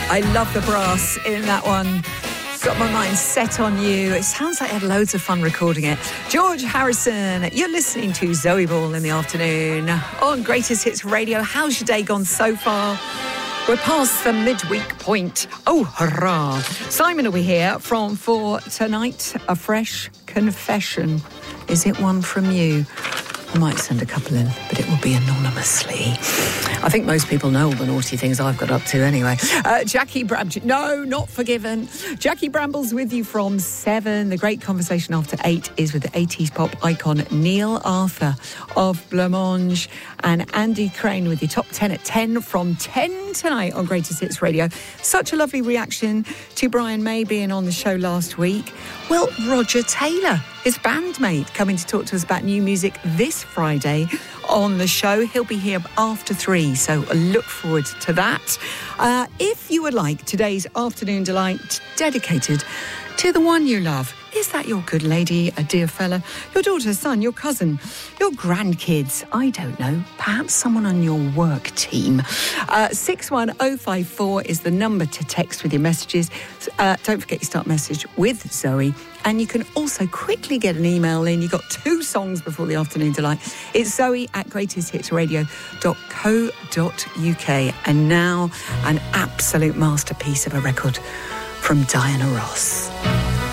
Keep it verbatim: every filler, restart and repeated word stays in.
I love the brass in that one. Got my mind set on you. It sounds like I had loads of fun recording it. George Harrison, you're listening to Zoe Ball in the afternoon on Greatest Hits Radio. How's your day gone so far? We're past the midweek point. Oh, hurrah. Simon will be here from for tonight, a fresh confession. Is it one from you? I might send a couple in, but it will be anonymously. I think most people know all the naughty things I've got up to anyway. Uh, Jackie Bramble, no, not forgiven. Jackie Bramble's with you from seven. The great conversation after eight is with the eighties pop icon Neil Arthur of Blancmange, and Andy Crane with your top ten at ten from ten tonight on Greatest Hits Radio. Such a lovely reaction to Brian May being on the show last week. Well, Roger Taylor, his bandmate, coming to talk to us about new music this Friday on the show. He'll be here after three, so look forward to that. Uh, if you would like today's Afternoon Delight dedicated to the one you love, is that your good lady, a dear fella, your daughter, son, your cousin, your grandkids? I don't know. Perhaps someone on your work team. Uh, six one oh five four is the number to text with your messages. Uh, don't forget you start message with Zoe. And you can also quickly get an email in. You've got two songs before the Afternoon Delight. It's Zoe at greatest hits radio dot co dot uk. And now, an absolute masterpiece of a record from Diana Ross.